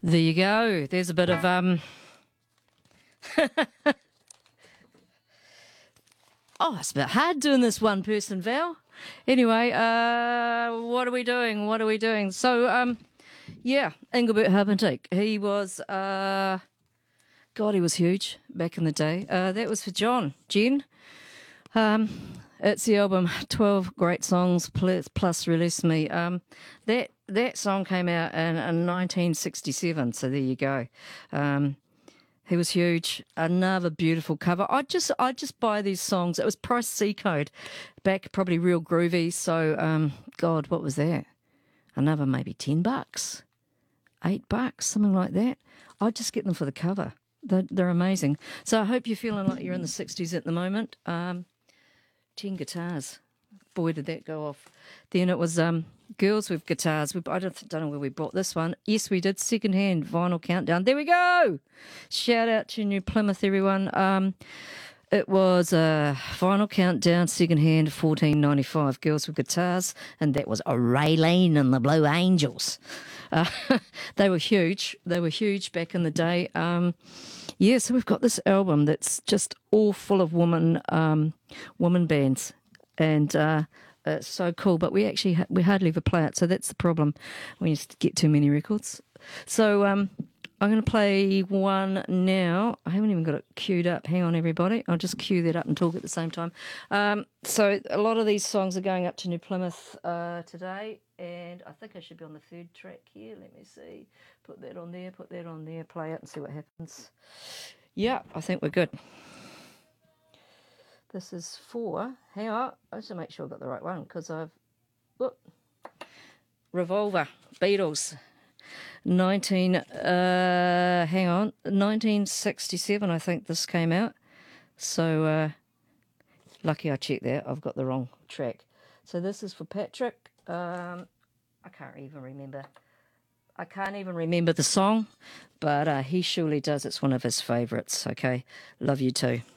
There you go. There's a bit of Oh, it's a bit hard doing this one person, Val. Anyway, what are we doing? What are we doing? So, yeah, Engelbert Humperdinck. He was, God, he was huge back in the day. That was for Jen. It's the album 12 Great Songs plus Release Me. That song came out in 1967, so there you go. He was huge. Another beautiful cover. I just buy these songs. It was price C code back, probably real groovy. So, God, what was that? Another maybe $10, $8, something like that. I just get them for the cover. They're amazing. So I hope you're feeling like you're in the 60s at the moment. 10 guitars. Boy, did that go off. Then it was Girls with Guitars. I don't know where we bought this one. Yes, we did. Secondhand Vinyl Countdown. There we go. Shout out to New Plymouth, everyone. It was a Vinyl Countdown, secondhand, $14.95. Girls with Guitars, and that was a Raylene and the Blue Angels. They were huge. They were huge back in the day. Yeah, so we've got this album that's just all full of woman bands, and it's so cool. But we hardly ever play it, so that's the problem when you get too many records. So I'm going to play one now. I haven't even got it queued up. Hang on, everybody. I'll just cue that up and talk at the same time. So a lot of these songs are going up to New Plymouth today, and I think I should be on the third track here. Let me see. Put that on there, play it and see what happens. Yeah, I think we're good. This is for, hang on, I have to make sure I've got the right one because Revolver, Beatles. 1967 I think this came out. So lucky I checked that. I've got the wrong track. So this is for Patrick. I can't even remember the song, but he surely does. It's one of his favourites. Okay, love you too.